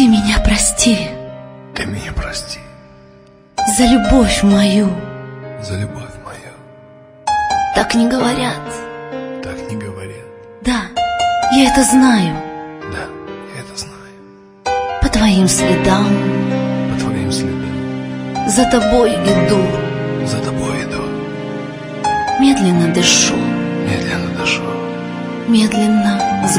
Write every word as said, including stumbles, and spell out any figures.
Ты меня прости. Ты меня прости. За любовь мою. За любовь мою. Так не говорят. Так не говорят. Да, я это знаю. Да, я это знаю. По твоим следам. По твоим следам. За тобой иду. За тобой иду. Медленно дышу. Медленно дышу. Медленно с